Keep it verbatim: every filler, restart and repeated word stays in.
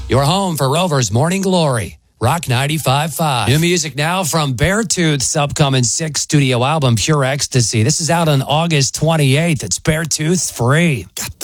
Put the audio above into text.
Your home for Rover's Morning Glory. Rock ninety-five point five. New music now from Beartooth's upcoming sixth studio album, Pure Ecstasy. This is out on August twenty-eighth. It's Beartooth Free.